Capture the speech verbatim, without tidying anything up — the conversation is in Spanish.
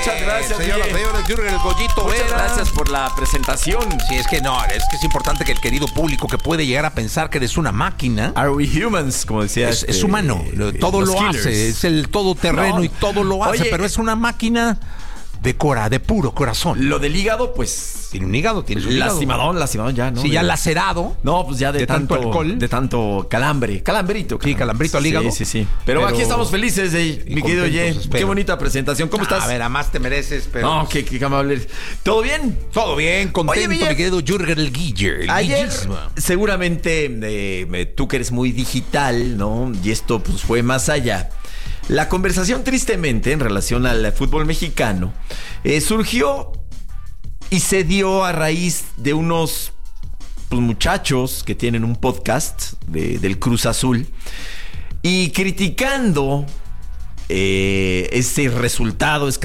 Muchas gracias, señoras, señores, Jürgen el Goyito Muchas Vera. gracias por la presentación. Sí, es que no, es que es importante que el querido público que puede llegar a pensar que eres una máquina. Are we humans? Como decía. Es, este, es humano, todo los lo Killers. hace, es el todoterreno No. y todo lo hace, Oye, pero es una máquina de cora, de puro corazón. Lo del hígado, pues. Tiene un hígado, tiene un hígado. Lastimadón, lastimadón ya, ¿no? Sí, ya De- lacerado. No, pues ya de, de tanto tanto, alcohol. De tanto calambre. Calambrito. Sí, calambrito al hígado. Sí, sí, sí. Pero, Pero- aquí estamos felices, de, y mi querido Ye. contentos, espero. Qué bonita presentación. ¿Cómo estás? A ver, a más te mereces, pero... No, qué, qué amable. ¿Todo bien? Todo bien, contento, Oye, Miguel. mi querido Jürgen el Guiller. El Ayer, guillismo. seguramente, eh, eh, tú que eres muy digital, ¿no? Y esto pues fue más allá. La conversación, tristemente, en relación al fútbol mexicano, eh, surgió y se dio a raíz de unos pues, muchachos que tienen un podcast de- del Cruz Azul y criticando eh, ese resultado